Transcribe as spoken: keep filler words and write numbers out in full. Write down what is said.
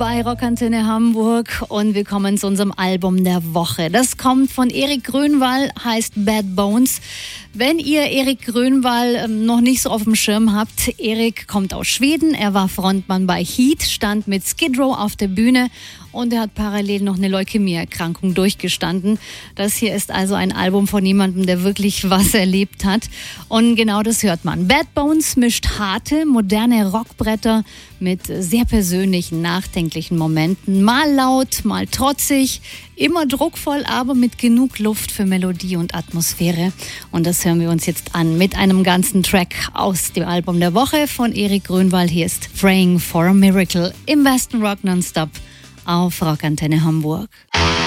bei Rockantenne Hamburg und wir kommen zu unserem Album der Woche. Das kommt von Erik Grönwall, heißt Bad Bones. Wenn ihr Erik Grönwall noch nicht so auf dem Schirm habt, Erik kommt aus Schweden, er war Frontmann bei Heat, stand mit Skid Row auf der Bühne und er hat parallel noch eine Leukämieerkrankung durchgestanden. Das hier ist also ein Album von jemandem, der wirklich was erlebt hat. Und genau das hört man. Bad Bones mischt harte, moderne Rockbretter mit sehr persönlichen, nachdenklichen Momenten. Mal laut, mal trotzig, immer druckvoll, aber mit genug Luft für Melodie und Atmosphäre. Und das hören wir uns jetzt an mit einem ganzen Track aus dem Album der Woche von Erik Grönwall. Hier ist Praying for a Miracle im Western Rock Nonstop auf Rockantenne Hamburg.